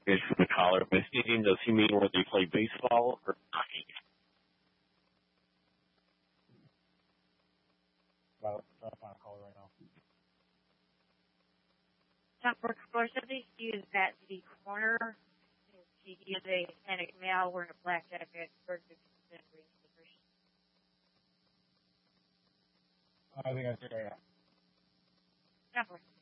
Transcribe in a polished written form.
Is from the collar misleading? Does he mean where they play baseball or hockey? Well, trying to find a caller right now. Top work score said they use that to the corner. He is a Hispanic male wearing a black jacket, 36% green sneakers. I think I said that. Top work.